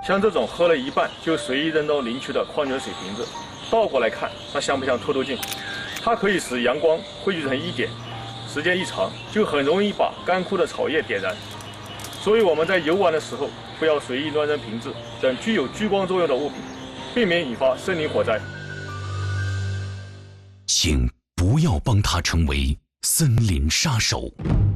像这种喝了一半就随意扔到林区的矿泉水瓶子，倒过来看，那像不像透镜？它可以使阳光汇聚成一点，时间一长就很容易把干枯的草叶点燃。所以我们在游玩的时候，不要随意乱扔瓶子等具有聚光作用的物品，避免引发森林火灾。 请不要帮他成为森林杀手。